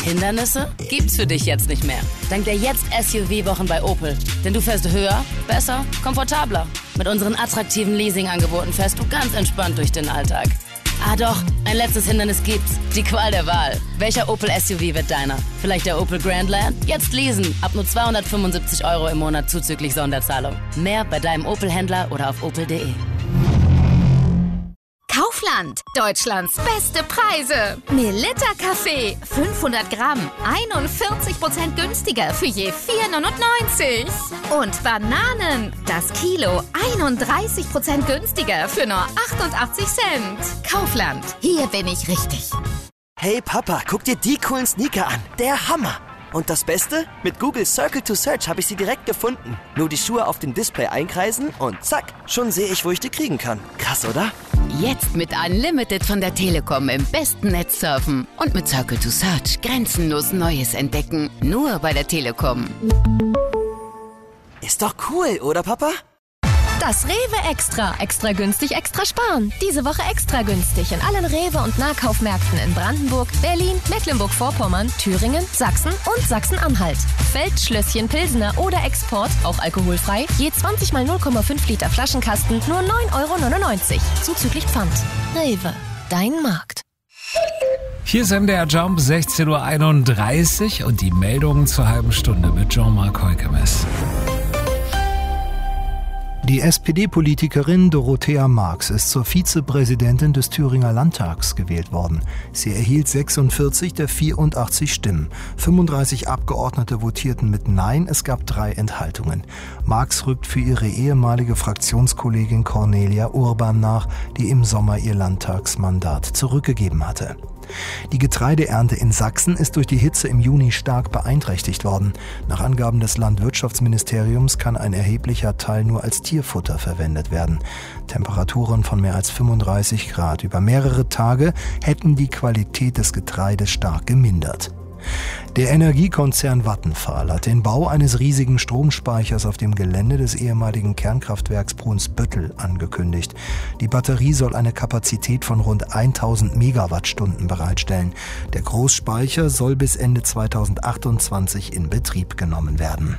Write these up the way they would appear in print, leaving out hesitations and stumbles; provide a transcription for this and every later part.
Hindernisse gibt's für dich jetzt nicht mehr. Dank der Jetzt-SUV-Wochen bei Opel. Denn du fährst höher, besser, komfortabler. Mit unseren attraktiven Leasing-Angeboten fährst du ganz entspannt durch den Alltag. Ah doch, ein letztes Hindernis gibt's. Die Qual der Wahl. Welcher Opel-SUV wird deiner? Vielleicht der Opel Grandland? Jetzt leasen. Ab nur 275 € im Monat zuzüglich Sonderzahlung. Mehr bei deinem Opel-Händler oder auf opel.de. Kaufland, Deutschlands beste Preise. Melitta Kaffee, 500 Gramm, 41% günstiger für je 4,99. Und Bananen, das Kilo, 31% günstiger für nur 88 Cent. Kaufland, hier bin ich richtig. Hey Papa, guck dir die coolen Sneaker an. Der Hammer. Und das Beste? Mit Google Circle to Search habe ich sie direkt gefunden. Nur die Schuhe auf dem Display einkreisen und zack, schon sehe ich, wo ich die kriegen kann. Krass, oder? Jetzt mit Unlimited von der Telekom im besten Netz surfen und mit Circle to Search grenzenlos Neues entdecken. Nur bei der Telekom. Ist doch cool, oder Papa? Das Rewe Extra. Extra günstig, extra sparen. Diese Woche extra günstig in allen Rewe- und Nahkaufmärkten in Brandenburg, Berlin, Mecklenburg-Vorpommern, Thüringen, Sachsen und Sachsen-Anhalt. Feldschlösschen Pilsener oder Export, auch alkoholfrei, je 20 mal 0,5 Liter Flaschenkasten, nur 9,99 €. Zuzüglich Pfand. Rewe, dein Markt. Hier ist MDR Jump, 16:31 Uhr und die Meldungen zur halben Stunde mit Jean-Marc Heukemes. Die SPD-Politikerin Dorothea Marx ist zur Vizepräsidentin des Thüringer Landtags gewählt worden. Sie erhielt 46 der 84 Stimmen. 35 Abgeordnete votierten mit Nein, es gab 3 Enthaltungen. Marx rückt für ihre ehemalige Fraktionskollegin Cornelia Urban nach, die im Sommer ihr Landtagsmandat zurückgegeben hatte. Die Getreideernte in Sachsen ist durch die Hitze im Juni stark beeinträchtigt worden. Nach Angaben des Landwirtschaftsministeriums kann ein erheblicher Teil nur als Tierfutter verwendet werden. Temperaturen von mehr als 35 Grad über mehrere Tage hätten die Qualität des Getreides stark gemindert. Der Energiekonzern Vattenfall hat den Bau eines riesigen Stromspeichers auf dem Gelände des ehemaligen Kernkraftwerks Brunsbüttel angekündigt. Die Batterie soll eine Kapazität von rund 1000 Megawattstunden bereitstellen. Der Großspeicher soll bis Ende 2028 in Betrieb genommen werden.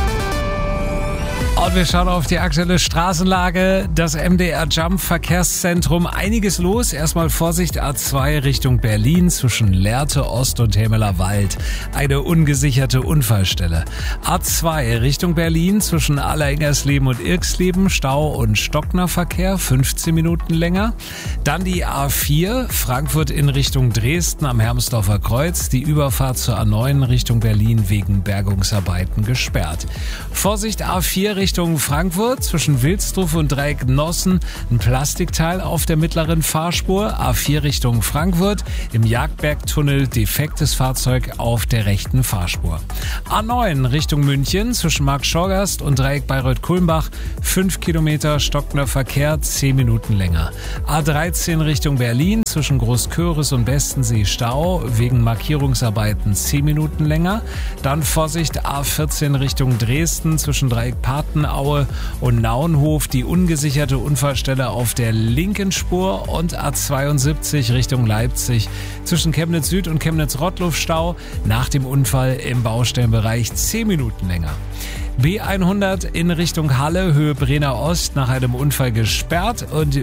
Und wir schauen auf die aktuelle Straßenlage. Das MDR Jump Verkehrszentrum. Einiges los. Erstmal Vorsicht, A2 Richtung Berlin zwischen Lehrte Ost und Hemeler Wald. Eine ungesicherte Unfallstelle. A2 Richtung Berlin zwischen Allerengersleben und Irksleben. Stau und Stocknerverkehr. 15 Minuten länger. Dann die A4 Frankfurt in Richtung Dresden am Hermsdorfer Kreuz. Die Überfahrt zur A9 Richtung Berlin wegen Bergungsarbeiten gesperrt. Vorsicht, A4 Richtung Frankfurt zwischen Wilsdruf und Dreiecknossen ein Plastikteil auf der mittleren Fahrspur. A4 Richtung Frankfurt im Jagdbergtunnel defektes Fahrzeug auf der rechten Fahrspur. A9 Richtung München zwischen Marktschorgast und Dreieck Bayreuth-Kulmbach 5 Kilometer stockender Verkehr, 10 Minuten länger. A13 Richtung Berlin zwischen Großköris und Bestensee Stau wegen Markierungsarbeiten 10 Minuten länger. Dann Vorsicht A14 Richtung Dresden zwischen Dreieck Patenaue und Naunhof die ungesicherte Unfallstelle auf der linken Spur und A72 Richtung Leipzig zwischen Chemnitz Süd und Chemnitz Rottluff Stau nach dem Unfall im Baustellenbereich 10 Minuten länger. B100 in Richtung Halle, Höhe Brenner Ost nach einem Unfall gesperrt und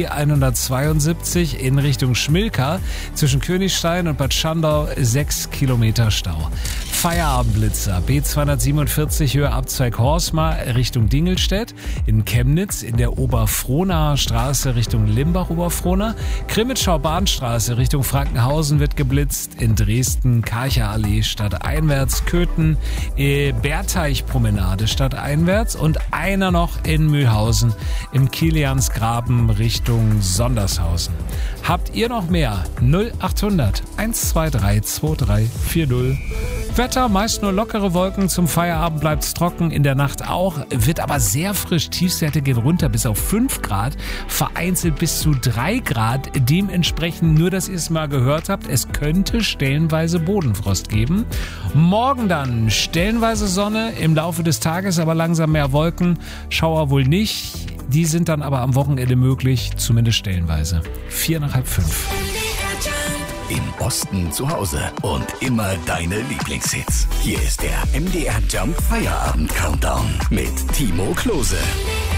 B172 in Richtung Schmilka zwischen Königstein und Bad Schandau 6 Kilometer Stau. Feierabendblitzer B247 Höhe Abzweig Horstmar Richtung Dingelstedt, in Chemnitz in der Oberfrohnaer Straße Richtung Limbach-Oberfrohna, Krimitschau Bahnstraße Richtung Frankenhausen wird geblitzt, in Dresden Karcher-Allee stadteinwärts, Köthen, Berteich-Promenade stadteinwärts und einer noch in Mühlhausen im Kiliansgraben Richtung Sondershausen. Habt ihr noch mehr? 0800 123 2340. Wetter, meist nur lockere Wolken, zum Feierabend bleibt's trocken, in der Nacht auch, wird aber sehr frisch, Tiefstwerte gehen runter bis auf 5 Grad, vereinzelt bis zu 3 Grad, dementsprechend nur, dass ihr es mal gehört habt, es könnte stellenweise Bodenfrost geben. Morgen dann stellenweise Sonne, im Laufe des Tages aber langsam mehr Wolken, Schauer wohl nicht, die sind dann aber am Wochenende möglich, zumindest stellenweise. 4 nach halb 5. im Osten zu Hause und immer deine Lieblingshits. Hier ist der MDR Jump Feierabend Countdown mit Timo Klose.